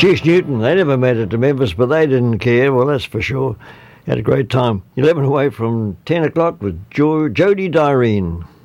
Jess Newton, they never made it to Memphis, but they didn't care, well, that's for sure. Had a great time. 11 away from 10 o'clock with Jodie Dyrene.